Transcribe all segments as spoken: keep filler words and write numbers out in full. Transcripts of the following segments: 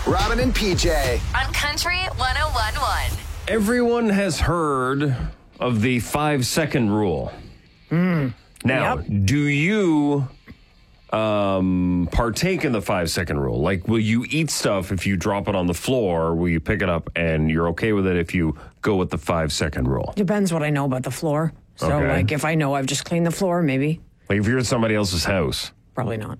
Robin and P J. On Country one oh one point one. Everyone has heard of the five-second rule. Mm. Now, Yep. do you um, partake in the five-second rule? Like, will you eat stuff if you drop it on the floor? Will you pick it up and you're okay with it if you go with the five-second rule? Depends what I know about the floor. So, Okay. like, if I know I've just cleaned the floor, maybe. Like, if you're at somebody else's house. Probably not.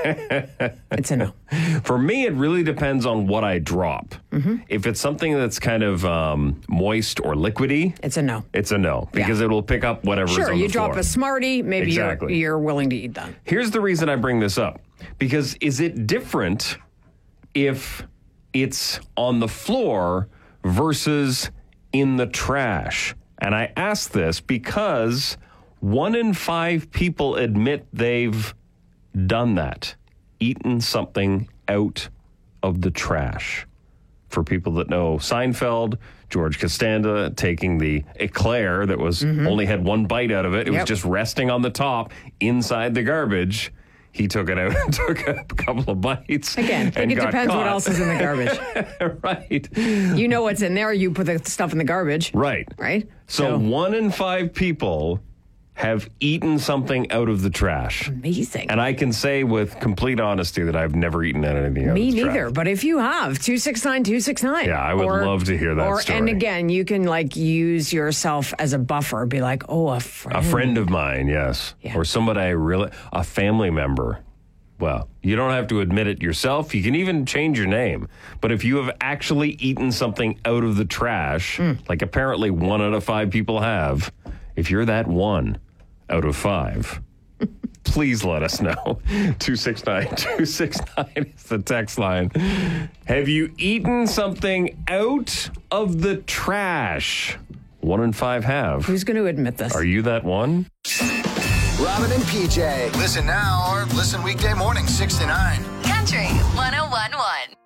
It's a no. For me, it really depends on what I drop. Mm-hmm. If it's something that's kind of um, moist or liquidy, It's a no. it's a no because Yeah. it will pick up whatever is Sure, on you the drop floor. a Smartie, maybe Exactly. you're, you're willing to eat that. Here's the reason I bring this up. Because is it different if it's on the floor versus in the trash? And I ask this because one in five people admit they've done that, eaten something out of the trash. For people that know Seinfeld, George Costanza taking the eclair that was only had one bite out of it. It was Yep. just resting on the top inside the garbage. He took it out and took a couple of bites. Again, I and think it got depends what caught. else is in the garbage. Right. You know what's in there, you put the stuff in the garbage. Right. Right? So, one in five people have eaten something out of the trash. Amazing. And I can say with complete honesty that I've never eaten anything out Me of the neither. trash. But if you have, two six nine, two six nine. Yeah, I would love to hear that or, story. And again, you can like use yourself as a buffer. Be like, oh, a friend. A friend of mine, yes. Yeah. Or somebody I really, a family member. Well, you don't have to admit it yourself. You can even change your name. But if you have actually eaten something out of the trash, Mm. like apparently one out of five people have, if you're that one out of five, please let us know. two six nine, two six nine is the text line. Have you eaten something out of the trash? One in five have. Who's going to admit this? Are you that one? Robin and P J. Listen now or listen weekday morning, six to nine. Country one oh one point one.